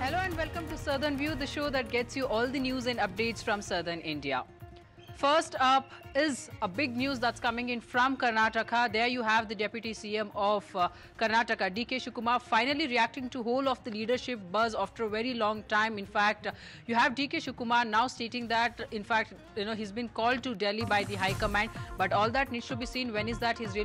Hello and welcome to Southern View, the show that gets you all the news and updates from Southern India. First up is a big news that's coming in from Karnataka. There you have the Deputy CM of Karnataka, DK Shivakumar, finally reacting to whole of the leadership buzz after a very long time. In fact, you have DK Shivakumar now stating that, in fact, he's been called to Delhi by the High Command. But all that needs to be seen. When is that he's really